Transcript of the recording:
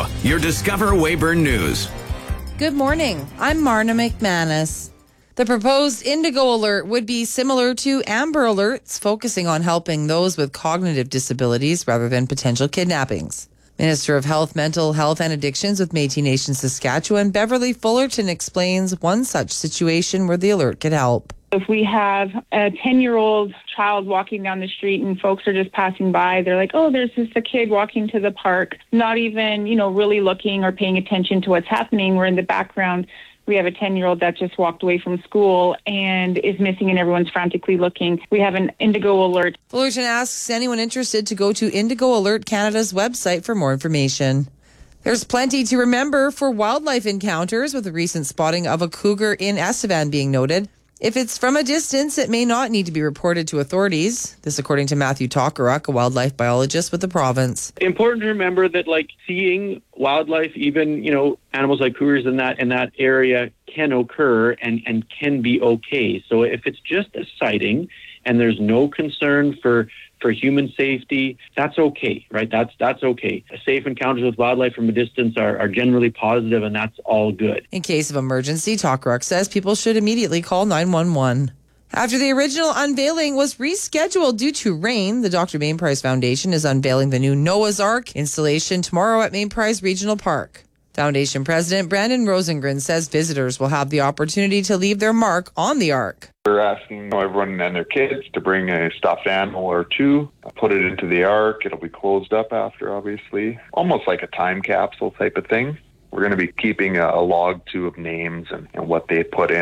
Now, your Discover Weyburn News. Good morning. I'm Marna McManus. The proposed Indigo Alert would be similar to Amber Alerts, focusing on helping those with cognitive disabilities rather than potential kidnappings. Minister of Health, Mental Health and Addictions with Métis Nation Saskatchewan, Beverly Fullerton, explains one such situation where the alert could help. If we have a 10-year-old child walking down the street and folks are just passing by, they're like, oh, there's just a kid walking to the park, not even, really looking or paying attention to what's happening. We're in the background. We have a 10-year-old that just walked away from school and is missing and everyone's frantically looking. We have an Indigo Alert. Fullerton asks anyone interested to go to Indigo Alert Canada's website for more information. There's plenty to remember for wildlife encounters, with the recent spotting of a cougar in Estevan being noted. If it's from a distance, it may not need to be reported to authorities. This according to Matthew Tokaruk, a wildlife biologist with the province. Important to remember that seeing wildlife, even, animals like cougars in that area can occur and can be okay. So if it's just a sighting and there's no concern for human safety, that's okay, right? That's okay. Safe encounters with wildlife from a distance are generally positive, and that's all good. In case of emergency, Tokaruk says people should immediately call 911. After the original unveiling was rescheduled due to rain, the Dr. Main Prize Foundation is unveiling the new Noah's Ark installation tomorrow at Main Prize Regional Park. Foundation President Brandon Rosengren says visitors will have the opportunity to leave their mark on the Ark. We're asking everyone and their kids to bring a stuffed animal or two, put it into the Ark. It'll be closed up after, obviously. Almost like a time capsule type of thing. We're going to be keeping a log too of names and what they put in.